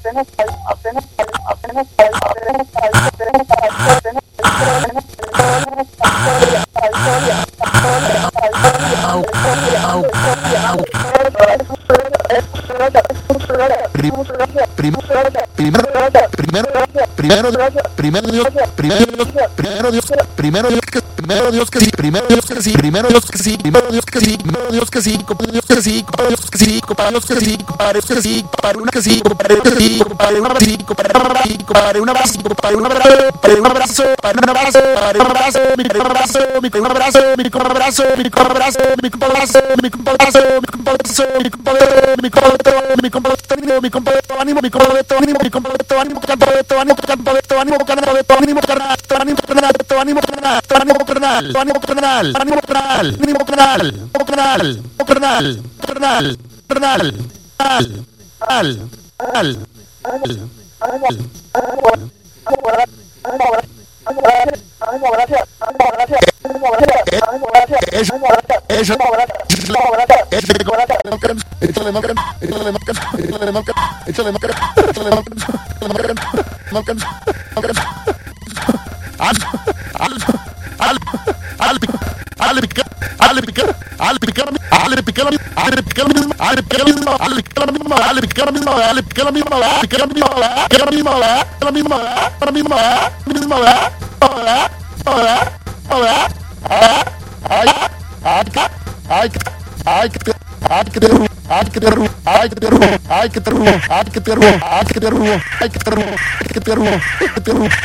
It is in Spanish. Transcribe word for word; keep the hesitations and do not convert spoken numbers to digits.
primero primero Dios primero Dios primero Dios primero Dios que primero Dios que sí primero Dios que sí primero Dios que sí primero Dios que sí primero Dios que sí compadre Dios que sí compadre Dios que sí compadre Dios que sí compadre Dios que sí compadre una que sí compadre que sí compadre una sí compadre compadre un abrazo compadre un abrazo compadre un abrazo compadre un abrazo compadre un abrazo mi abrazo mi abrazo mi abrazo mi abrazo mi abrazo mi abrazo mi abrazo mi compadre mi compadre mi compadre mi compadre ánimo mi compadre ánimo mi compadre ánimo campo de todo ánimo campo de todo ánimo campo de todo ánimo carnal todo ánimo carnal todo ánimo carnal todo ánimo carnal todo ánimo carnal ánimo carnal ánimo carnal carnal carnal carnal carnal al al al Ay, que terror, ay, que terror, ay, que terror, ay, que terror, ay, que terror, ay, que terror, ay, que terror, ay, que terror, ay, que terror, ay, que terror.